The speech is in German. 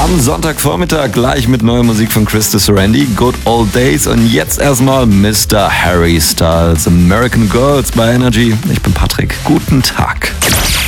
am Sonntagvormittag gleich mit neuer Musik von Christus Randy, Good Old Days. Und jetzt erstmal Mr. Harry Styles, American Girls bei Energy. Ich bin Patrick. Guten Tag.